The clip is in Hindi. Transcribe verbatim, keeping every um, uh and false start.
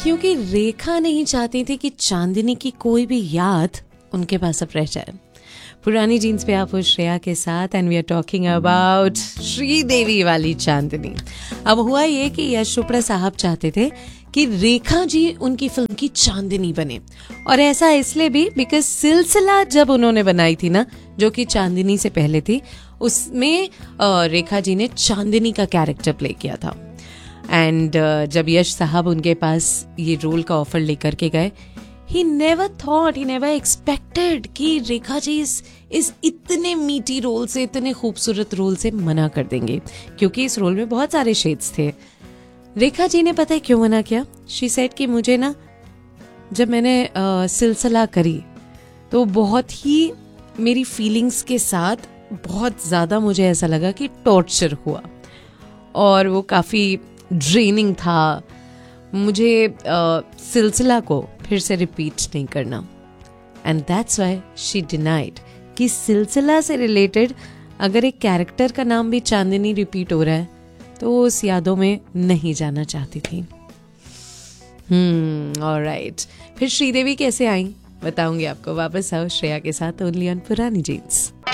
क्योंकि रेखा नहीं चाहती थी कि चांदनी की कोई भी याद उनके पास अब रह जाए। पुरानी जीन्स पे आप हो श्रेया के साथ and we are talking about Sridevi वाली चांदनी। अब हुआ ये कि यश चोपड़ा साहब चाहते थे कि रेखा जी उनकी फिल्म की चांदनी बने, और ऐसा इसलिए भी बिकॉज सिलसिला जब उन्होंने बनाई थी ना, जो कि चांदनी से पहले थी, उसमें रेखा जी ने चांदनी का कैरेक्टर प्ले किया था। एंड uh, जब यश साहब उनके पास ये रोल का ऑफर लेकर के गए, he never thought, he never expected कि रेखा जी इस इस इतने मीठी रोल से, इतने खूबसूरत रोल से मना कर देंगे, क्योंकि इस रोल में बहुत सारे शेड्स थे। रेखा जी ने पता है क्यों मना किया? शी सेड कि मुझे ना, जब मैंने uh, सिलसिला करी तो बहुत ही मेरी फीलिंग्स के साथ बहुत ज़्यादा मुझे ऐसा लगा कि टॉर्चर हुआ, और वो काफ़ी ड्रेनिंग था। मुझे uh, सिलसिला को फिर से रिपीट नहीं करना, and that's why she denied कि सिलसिला से रिलेटेड अगर एक कैरेक्टर का नाम भी चांदनी रिपीट हो रहा है तो वो उस यादों में नहीं जाना चाहती थी। हम्म ऑलराइट, फिर श्रीदेवी कैसे आई बताऊंगी आपको। वापस आओ श्रेया के साथ ओनली ऑन पुरानी जीन्स।